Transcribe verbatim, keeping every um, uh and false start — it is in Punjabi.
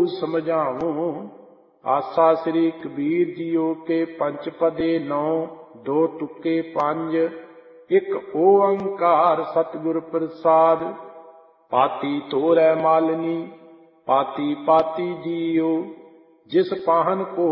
ਸਮਝਾਵੋ। ਆਸਾ ਸ੍ਰੀ ਕਬੀਰ ਜੀਓ ਕੇ ਪੰਚ ਪਦੇ ਨੌ, ਦੋ ਤੁਕੇ ਪੰਜ, ਇੱਕ ਓੰਕਾਰ ਸਤਿਗੁਰ ਪ੍ਰਸਾਦ। ਪਾਤੀ ਤੋਰੈ ਮਾਲਿਨੀ, ਪਾਤੀ ਪਾਤੀ ਜੀਓ, ਜਿਸ ਪਾਹਨ ਕੋ